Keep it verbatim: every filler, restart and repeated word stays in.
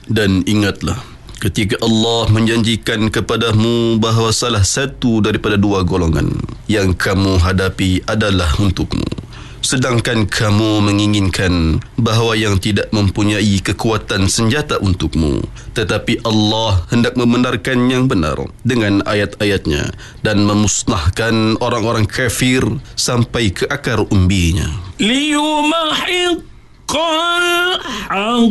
Dan ingatlah, ketika Allah menjanjikan kepadamu bahawa salah satu daripada dua golongan yang kamu hadapi adalah untukmu, sedangkan kamu menginginkan bahawa yang tidak mempunyai kekuatan senjata untukmu, tetapi Allah hendak membenarkan yang benar dengan ayat-ayatnya dan memusnahkan orang-orang kafir sampai ke akar umbinya. liyumahiqqal haqq